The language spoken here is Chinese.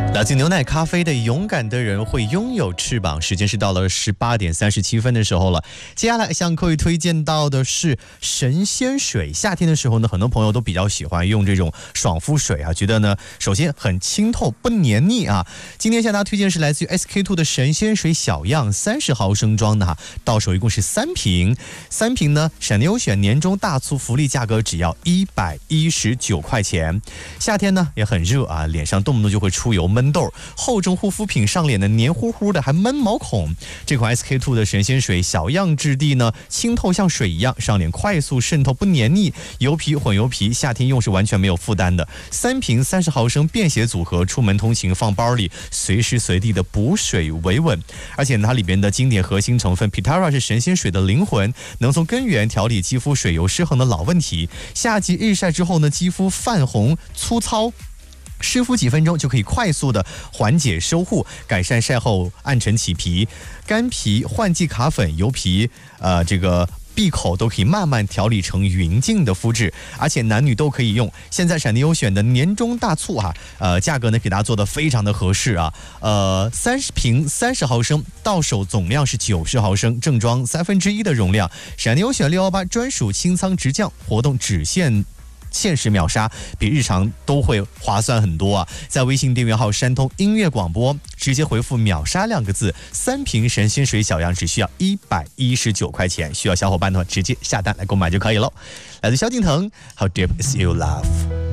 来自牛奶咖啡的勇敢的人会拥有翅膀。时间是到了18点37分的时候了。接下来向各位推荐到的是神仙水。夏天的时候呢，很多朋友都比较喜欢用这种爽肤水啊，觉得呢，首先很清透不黏腻啊。今天向大家推荐是来自于 SK2 的神仙水小样30毫升装的哈，到手一共是3瓶，3瓶呢，闪优选年终大促福利价格只要119块钱。夏天呢也很热啊，脸上动不动就会出油闷痘，厚重护肤品上脸的黏糊糊的，还闷毛孔。这款 SK2 的神仙水小样质地呢，清透像水一样，上脸快速渗透不黏腻，油皮混油皮，夏天用是完全没有负担的。3瓶30毫升便携组合，出门通勤放包里，随时随地的补水维稳。而且它里边的经典核心成分 Pitara 是神仙水的灵魂，能从根源调理肌肤水油失衡的老问题。夏季日晒之后呢，肌肤泛红粗糙，湿敷几分钟就可以快速的缓解修护，改善晒后暗沉起皮、干皮、换季卡粉、油皮，这个闭口都可以慢慢调理成匀净的肤质，而且男女都可以用。现在闪电优选的年终大促啊，价格呢给大家做的非常的合适啊，30瓶30毫升，到手总量是90毫升，正装1/3的容量。闪电优选618专属清仓直降活动只限时秒杀，比日常都会划算很多啊！在微信订阅号山东音乐广播直接回复秒杀2个字，3瓶神仙水小样只需要119块钱，需要小伙伴的话直接下单来购买就可以了。来自萧敬腾 How Deep Is Your Love。